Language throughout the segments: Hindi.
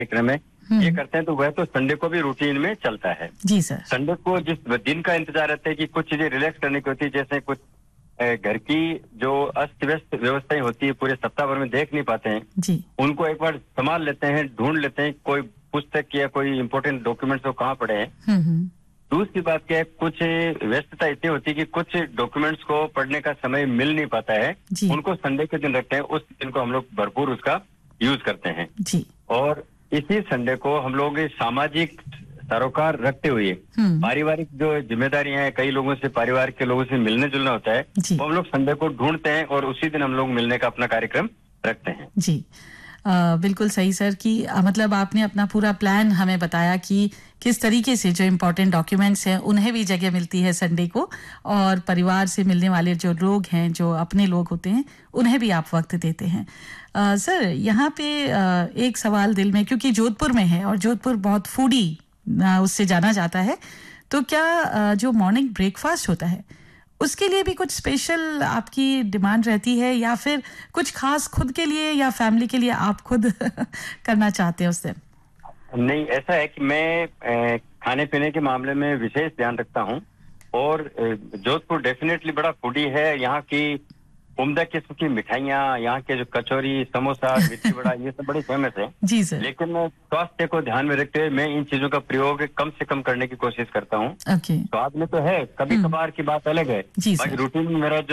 कार्यक्रम है ये करते हैं, तो वह तो संडे को भी रूटीन में चलता है। जी सर। संडे को जिस दिन का इंतजार रहता है कि कुछ चीजें रिलैक्स करने की होती है, जैसे कुछ घर की जो अस्त व्यस्त व्यवस्थाएं होती है पूरे सप्ताह भर में देख नहीं पाते हैं जी, उनको एक बार संभाल लेते हैं, ढूंढ लेते हैं कोई पुस्तक या कोई इंपॉर्टेंट डॉक्यूमेंट्स वो कहाँ पड़े हैं। दूसरी बात क्या है, कुछ व्यस्तता इतनी होती है कि कुछ डॉक्यूमेंट्स को पढ़ने का समय मिल नहीं पाता है, उनको संडे के दिन रखते हैं, उस दिन को हम लोग भरपूर उसका यूज करते हैं जी। और इसी संडे को हम लोग सामाजिक सरोकार रखते हुए पारिवारिक जो जिम्मेदारियां हैं, कई लोगों से परिवार के लोगों से मिलने जुलना होता है, वो हम लोग संडे को ढूंढते हैं और उसी दिन हम लोग मिलने का अपना कार्यक्रम रखते हैं। जी बिल्कुल सही सर कि मतलब आपने अपना पूरा प्लान हमें बताया कि किस तरीके से जो इम्पोर्टेंट डॉक्यूमेंट्स हैं उन्हें भी जगह मिलती है संडे को, और परिवार से मिलने वाले जो लोग हैं, जो अपने लोग होते हैं, उन्हें भी आप वक्त देते हैं। सर यहाँ पे एक सवाल दिल में, क्योंकि जोधपुर में है और जोधपुर बहुत फूडी उससे जाना जाता है, तो क्या जो मॉर्निंग ब्रेकफास्ट होता है उसके लिए भी कुछ स्पेशल आपकी डिमांड रहती है, या फिर कुछ खास खुद के लिए या फैमिली के लिए आप खुद करना चाहते हैं उस दिन? नहीं, ऐसा है कि मैं खाने पीने के मामले में विशेष ध्यान रखता हूं और जोधपुर डेफिनेटली बड़ा फूडी है। यहाँ की उम्दा किस्म की मिठाइयाँ, यहाँ के जो कचौरी, समोसा, मिर्ची बड़ा, ये सब बड़ी फेमस है। जी सर। लेकिन स्वास्थ्य को ध्यान में रखते हुए मैं इन चीजों का प्रयोग कम से कम करने की कोशिश करता हूँ। स्वाद में तो है, कभी कभार की बात अलग है, बाकी रूटीन में मेरा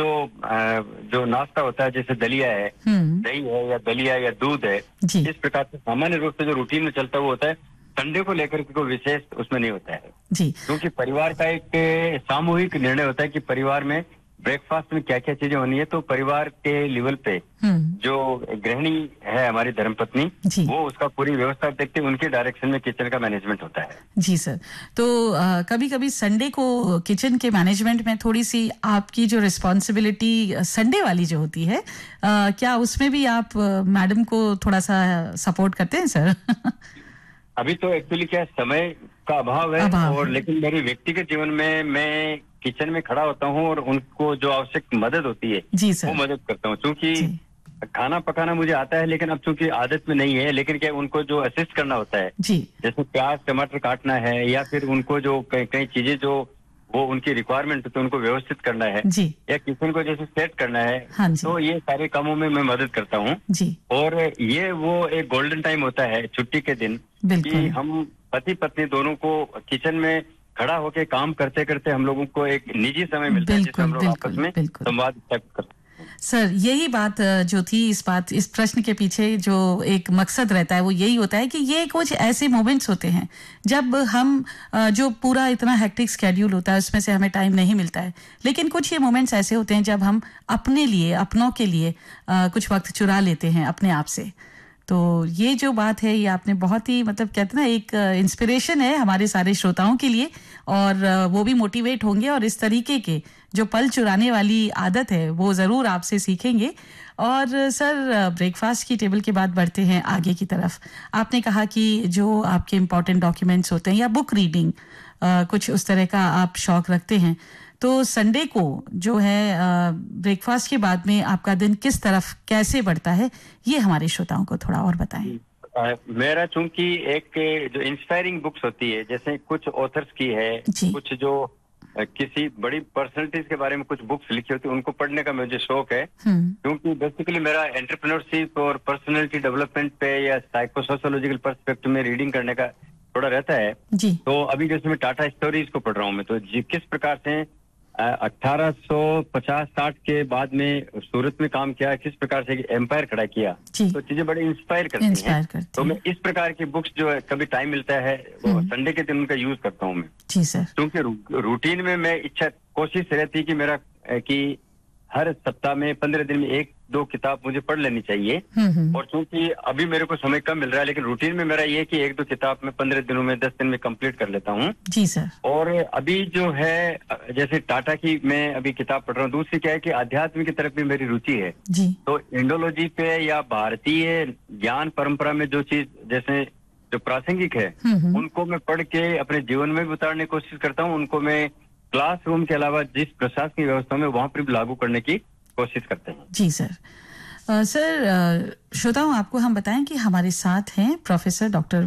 जो नाश्ता होता है, जैसे दलिया है, दही है या दलिया या दूध है, इस प्रकार से सामान्य रूप से जो रूटीन में चलता हुआ होता है, संडे को लेकर के कोई विशेष उसमें नहीं होता है जी। क्योंकि परिवार का एक सामूहिक निर्णय होता है कि परिवार में ब्रेकफास्ट में क्या क्या चीजें होनी है। तो परिवार के लेवल पे जो गृहिणी है हमारी धर्मपत्नी, वो उसका पूरी व्यवस्था देखते हैं, उनके डायरेक्शन में किचन का मैनेजमेंट होता है। जी सर। तो कभी कभी संडे को किचन के मैनेजमेंट में थोड़ी सी आपकी जो रिस्पॉन्सिबिलिटी संडे वाली जो होती है, क्या उसमें भी आप मैडम को थोड़ा सा सपोर्ट करते हैं सर? अभी तो एक्चुअली क्या समय का अभाव है और लेकिन मेरे व्यक्तिगत जीवन में मैं किचन में खड़ा होता हूँ और उनको जो आवश्यक मदद होती है वो मदद करता हूँ। क्योंकि खाना पकाना मुझे आता है, लेकिन अब चूंकि आदत में नहीं है, लेकिन क्या उनको जो असिस्ट करना होता है, जैसे प्याज टमाटर काटना है या फिर उनको जो कई चीजें जो वो उनकी रिक्वायरमेंट होती है उनको व्यवस्थित करना है या किचन को जैसे सेट करना है, तो ये सारे कामों में मैं मदद करता हूँ। और ये वो एक गोल्डन टाइम होता है छुट्टी के दिन कि हम पति पत्नी दोनों को किचन में खड़ा होके काम करते करते हम लोगों को एक निजी समय मिलता है जिसमें हम लोग आपस में संवाद करते हैं। सर यही बात जो थी, इस प्रश्न के पीछे जो एक मकसद रहता है वो यही होता है कि ये कुछ ऐसे मोमेंट्स होते हैं जब हम जो पूरा इतना हेक्टिक स्केड्यूल होता है उसमें से हमें टाइम नहीं मिलता है, लेकिन कुछ ये मोमेंट्स ऐसे होते हैं जब हम अपने लिए, अपनों के लिए कुछ वक्त चुरा लेते हैं अपने आप से। तो ये जो बात है ये आपने बहुत ही मतलब कहते हैं ना एक इंस्पिरेशन है हमारे सारे श्रोताओं के लिए, और वो भी मोटिवेट होंगे और इस तरीके के जो पल चुराने वाली आदत है वो ज़रूर आपसे सीखेंगे। और सर ब्रेकफास्ट की टेबल के बाद बढ़ते हैं आगे की तरफ। आपने कहा कि जो आपके इम्पोर्टेंट डॉक्यूमेंट्स होते हैं या बुक रीडिंग कुछ उस तरह का आप शौक रखते हैं, तो संडे को जो है ब्रेकफास्ट के बाद में आपका दिन किस तरफ कैसे बढ़ता है, ये हमारे श्रोताओं को थोड़ा और बताएं। मेरा चूंकि एक जो इंस्पायरिंग बुक्स होती है, जैसे कुछ ऑथर्स की है, कुछ जो किसी बड़ी पर्सनैलिटीज के बारे में कुछ बुक्स लिखी होती है, उनको पढ़ने का मुझे शौक है। क्योंकि बेसिकली मेरा एंटरप्रेन्योरशिप और पर्सनैलिटी डेवलपमेंट पे या साइकोसोशियोलॉजिकल पर्सपेक्टिव में रीडिंग करने का थोड़ा रहता है। तो अभी जैसे मैं टाटा स्टोरीज को पढ़ रहा हूँ मैं, तो किस प्रकार से 1850-60 के बाद में सूरत में काम किया, किस प्रकार से एम्पायर खड़ा किया, तो चीजें बड़े इंस्पायर करती हैं। तो मैं इस प्रकार की बुक्स जो है कभी टाइम मिलता है वो संडे के दिन उनका यूज करता हूँ मैं। जी सर। क्योंकि रूटीन में मैं कोशिश रहती है कि मेरा कि हर सप्ताह में 15 दिन में 1-2 किताब मुझे पढ़ लेनी चाहिए। और चूंकि अभी मेरे को समय कम मिल रहा है, लेकिन रूटीन में मेरा ये कि 1-2 किताब में 15 दिनों में 10 दिन में कंप्लीट कर लेता हूँ। जी सर। और अभी जो है जैसे टाटा की मैं अभी किताब पढ़ रहा हूँ। दूसरी क्या है कि आध्यात्म की तरफ भी मेरी रुचि है। तो इंडोलॉजी पे या भारतीय ज्ञान परंपरा में जो चीज जैसे जो प्रासंगिक है उनको मैं पढ़ के अपने जीवन में भी उतारने की कोशिश करता हूँ। उनको मैं क्लासरूम के अलावा जिस प्रशासनिक व्यवस्था में वहां पर भी लागू करने की कोशिश करते हैं। जी सर। सर, श्रोताओं आपको हम बताएं कि हमारे साथ हैं प्रोफेसर डॉक्टर